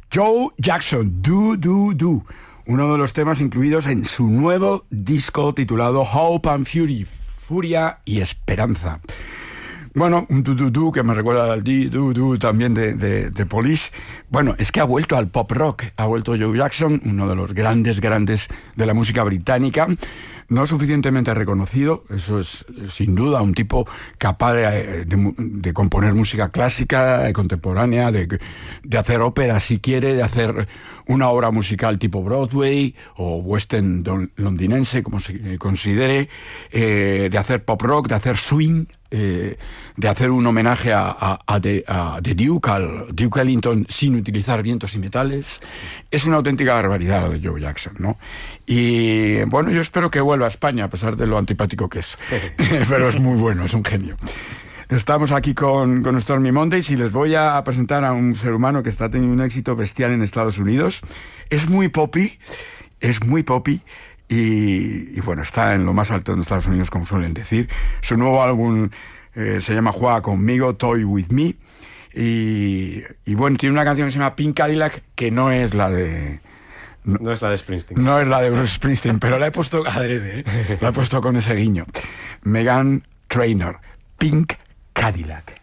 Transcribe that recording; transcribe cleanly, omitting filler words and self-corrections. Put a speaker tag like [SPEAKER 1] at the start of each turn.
[SPEAKER 1] Joe Jackson, Do, Do, Do, uno de los temas incluidos en su nuevo disco titulado Hope and Fury, Furia y Esperanza. Bueno, un du-du-du que me recuerda al di-du-du también de Police. Bueno, es que ha vuelto al pop rock, ha vuelto Joe Jackson, uno de los grandes de la música británica, no suficientemente reconocido, eso es sin duda un tipo capaz de componer música clásica, contemporánea, de hacer ópera si quiere, de hacer una obra musical tipo Broadway o western londinense, como se considere, de hacer pop rock, de hacer swing, de hacer un homenaje a The Duke, al Duke Ellington, sin utilizar vientos y metales. Es una auténtica barbaridad lo de Joe Jackson, ¿no? Y bueno, yo espero que vuelva a España, a pesar de lo antipático que es. Pero es muy bueno, es un genio. Estamos aquí con Stormy Mondays y les voy a presentar a un ser humano que está teniendo un éxito bestial en Estados Unidos. Es muy poppy. Y bueno, está en lo más alto en Estados Unidos, como suelen decir. Su nuevo álbum se llama Juega Conmigo, Toy With Me. Y bueno, tiene una canción que se llama Pink Cadillac, que no es la de...
[SPEAKER 2] No es la de Springsteen.
[SPEAKER 1] No es la de Bruce Springsteen, pero la he puesto adrede, La he puesto con ese guiño. Meghan Trainor, Pink Cadillac.